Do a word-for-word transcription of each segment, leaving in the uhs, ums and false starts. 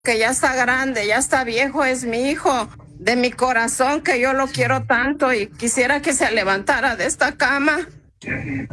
que ya está grande, ya está viejo, es mi hijo de mi corazón, que yo lo quiero tanto y quisiera que se levantara de esta cama. ¿Qué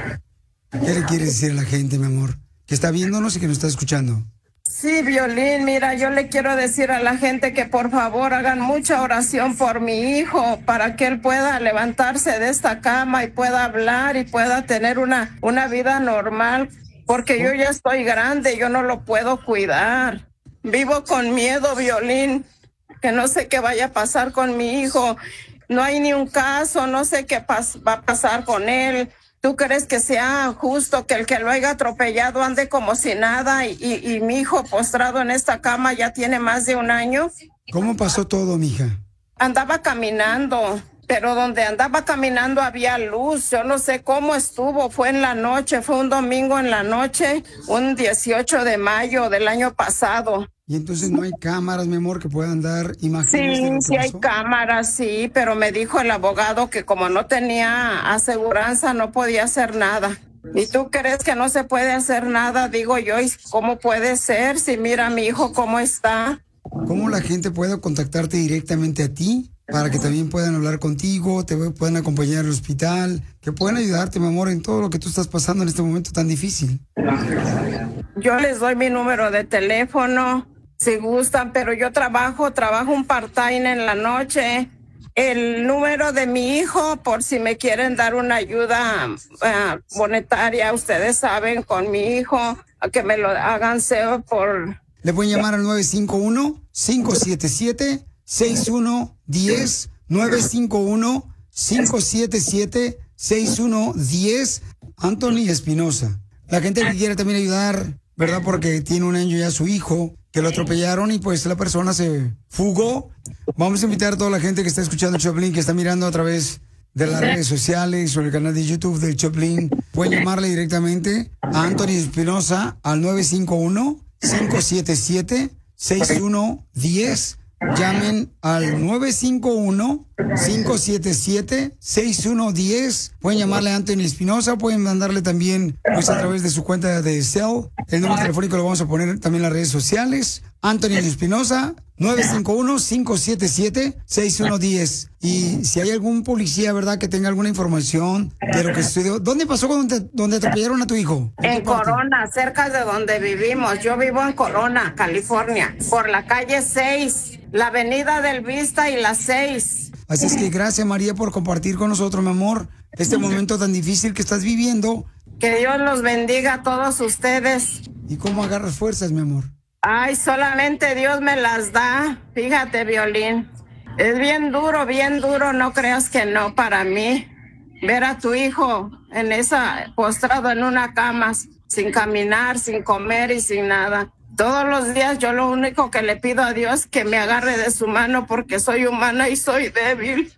le quieres decir a la gente, mi amor? Que está viéndonos y que nos está escuchando. Sí, Violín, mira, yo le quiero decir a la gente que por favor hagan mucha oración por mi hijo para que él pueda levantarse de esta cama y pueda hablar y pueda tener una, una vida normal, porque yo ya estoy grande, yo no lo puedo cuidar. Vivo con miedo, Violín, que no sé qué vaya a pasar con mi hijo. No hay ni un caso, no sé qué pas- va a pasar con él. ¿Tú crees que sea justo que el que lo haya atropellado ande como si nada y, y, y mi hijo postrado en esta cama ya tiene más de un año? ¿Cómo pasó todo, mija? Andaba caminando, pero donde andaba caminando había luz. Yo no sé cómo estuvo, fue en la noche, fue un domingo en la noche, un dieciocho de mayo del año pasado. Y entonces no hay cámaras, mi amor, que puedan dar imágenes Sí, de lo que sí hay pasó. cámaras, sí, pero me dijo el abogado que como no tenía aseguranza no podía hacer nada. ¿Y tú crees que no se puede hacer nada? Digo yo, ¿y cómo puede ser? Si mira a mi hijo cómo está. ¿Cómo la gente puede contactarte directamente a ti para que también puedan hablar contigo, te puedan acompañar al hospital, que puedan ayudarte, mi amor, en todo lo que tú estás pasando en este momento tan difícil? Yo les doy mi número de teléfono, si gustan, pero yo trabajo, trabajo un part-time en la noche. El número de mi hijo, por si me quieren dar una ayuda uh, monetaria, ustedes saben, con mi hijo, a que me lo hagan SEO por... Le pueden llamar al nueve cinco uno, cinco siete siete, seis uno uno cero, nueve cinco uno, cinco siete siete, seis uno uno cero, Anthony Espinosa. La gente que quiere también ayudar, ¿verdad? Porque tiene un año ya su hijo, que lo atropellaron y pues la persona se fugó. Vamos a invitar a toda la gente que está escuchando el Choplin, que está mirando a través de las redes sociales o el canal de YouTube del Choplin. Pueden llamarle directamente a Anthony Espinosa al nueve cinco uno, cinco siete siete, seis uno uno cero. Llamen al nueve cinco uno, cinco siete siete, seis uno uno cero. Pueden llamarle a Anthony Espinosa, pueden mandarle también pues, a través de su cuenta de Cell. El número telefónico lo vamos a poner también en las redes sociales. Anthony Espinosa, nueve cinco uno, cinco siete siete, seis uno uno cero. Y si hay algún policía, ¿verdad?, que tenga alguna información de lo que sucedió. ¿Dónde pasó donde, donde atropellaron a tu hijo? ¿En En Corona, cerca de donde vivimos. Yo vivo en Corona, California, por la calle seis, la avenida del Vista y la seis. Así es que gracias, María, por compartir con nosotros, mi amor, este momento tan difícil que estás viviendo. Que Dios los bendiga a todos ustedes. ¿Y cómo agarras fuerzas, mi amor? Ay, solamente Dios me las da. Fíjate, Violín. Es bien duro, bien duro, no creas que no para mí. Ver a tu hijo en esa, postrado en una cama, sin caminar, sin comer y sin nada. Todos los días yo lo único que le pido a Dios es que me agarre de su mano porque soy humana y soy débil.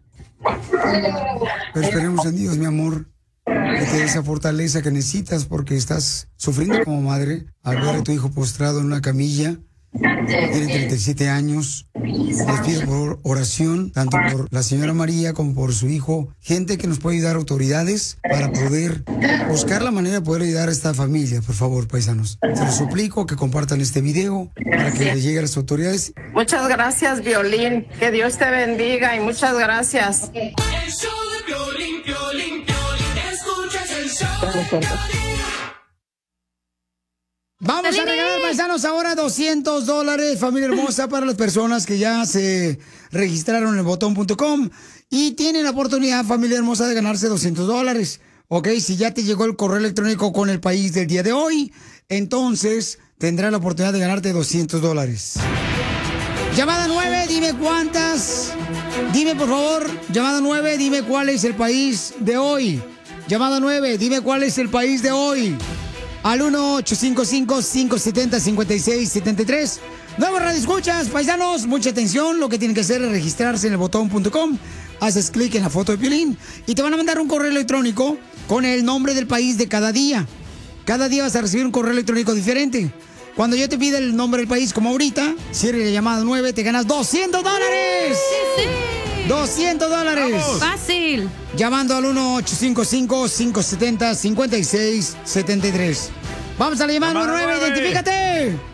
Pero esperemos en Dios, mi amor, que te dé esa fortaleza que necesitas porque estás sufriendo como madre al ver a tu hijo postrado en una camilla. Tiene treinta y siete años. Les pido por oración, tanto por la señora María como por su hijo, gente que nos puede ayudar, autoridades, para poder buscar la manera de poder ayudar a esta familia, por favor, paisanos. Se los suplico que compartan este video para que le llegue a las autoridades. Muchas gracias, Violín. Que Dios te bendiga y muchas gracias. El show de Piolín, Piolín, Piolín, escuchas el show de Piolín. Vamos a regalar, paisanos, ahora doscientos dólares, familia hermosa, para las personas que ya se registraron en el botón punto com y tienen la oportunidad, familia hermosa, de ganarse doscientos dólares. Ok, si ya te llegó el correo electrónico con el país del día de hoy, entonces tendrás la oportunidad de ganarte doscientos dólares. Llamada nueve, dime cuántas. Dime, por favor, llamada nueve, dime cuál es el país de hoy. Llamada nueve, dime cuál es el país de hoy. Al uno ocho cinco cinco, cinco siete cero, cinco seis siete tres. Nuevos radioescuchas, paisanos, mucha atención. Lo que tienen que hacer es registrarse en el botón punto com. Haces clic en la foto de Piolín y te van a mandar un correo electrónico con el nombre del país de cada día. Cada día vas a recibir un correo electrónico diferente. Cuando yo te pida el nombre del país, como ahorita, cierre la llamada nueve, te ganas doscientos dólares. Sí, sí. doscientos dólares. Vamos. Fácil. Llamando al uno ocho cinco cinco, cinco siete cero, cinco seis siete tres. Vamos a la llamada número nueve, identifícate.